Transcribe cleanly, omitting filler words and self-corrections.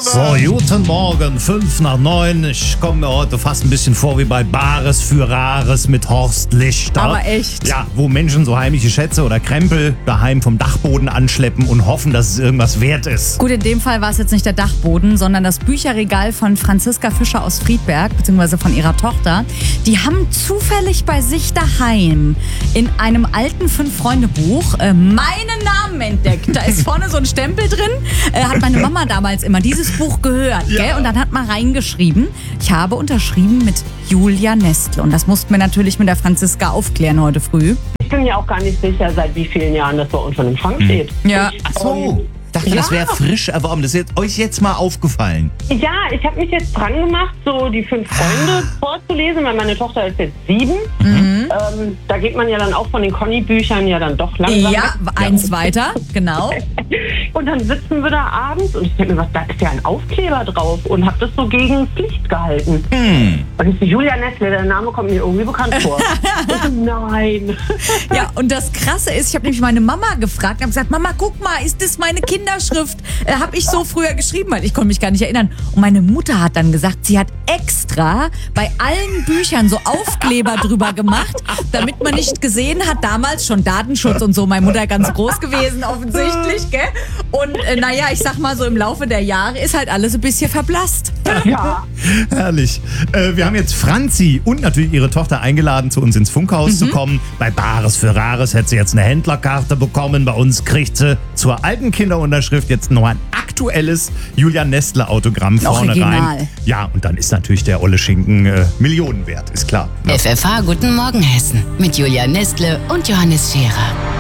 So, guten Morgen, 8:55. Ich komme mir heute fast ein bisschen vor wie bei Bares für Rares mit Horst Lichter. Aber echt? Ja, wo Menschen so heimliche Schätze oder Krempel daheim vom Dachboden anschleppen und hoffen, dass es irgendwas wert ist. Gut, in dem Fall war es jetzt nicht der Dachboden, sondern das Bücherregal von Franziska Fischer aus Friedberg, beziehungsweise von ihrer Tochter. Die haben zufällig bei sich daheim in einem alten Fünf-Freunde-Buch meinen Namen entdeckt. Da ist vorne so ein Stempel drin. Hat meine Mama damals immer dieses Buch gehört, Ja. gell? Und dann hat man reingeschrieben, ich habe unterschrieben mit Julia Nestle. Und das mussten wir natürlich mit der Franziska aufklären heute früh. Ich bin mir auch gar nicht sicher, seit wie vielen Jahren das bei uns schon im Schrank steht. Ja. So, dachte, das wäre frisch erworben. Das ist euch jetzt mal aufgefallen. Ja, ich habe mich jetzt dran gemacht, so die 5 Freunde vorzulesen, weil meine Tochter ist jetzt 7. Da geht man ja dann auch von den Conny-Büchern ja dann doch langsam Ja, weg. eins weiter, genau. Und dann sitzen wir da abends und ich denke mir, da ist ja ein Aufkleber drauf und habe das so gegen Pflicht gehalten. Und ich so, Julia Nestle, der Name kommt mir irgendwie bekannt vor. Ich so, nein. Ja, und das Krasse ist, ich habe nämlich meine Mama gefragt und habe gesagt, Mama, guck mal, ist das meine Kinderschrift? Habe ich so früher geschrieben, weil ich konnte mich gar nicht erinnern. Und meine Mutter hat dann gesagt, sie hat extra bei allen Büchern so Aufkleber drüber gemacht, damit man nicht gesehen hat, damals schon Datenschutz und so, meine Mutter ganz groß gewesen offensichtlich, gell? Und naja, ich sag mal so im Laufe der Jahre ist halt alles ein bisschen verblasst. Ja. Herrlich. Wir haben jetzt Franzi und natürlich ihre Tochter eingeladen, zu uns ins Funkhaus zu kommen. Bei Bares für Rares hätte sie jetzt eine Händlerkarte bekommen. Bei uns kriegt sie zur alten Kinderunterschrift jetzt noch ein aktuelles Julia Nestle Autogramm vorne Original. rein. Ja, und dann ist natürlich der olle Schinken Millionen wert, ist klar. Ne? FFH Guten Morgen Hessen mit Julia Nestle und Johannes Scherer.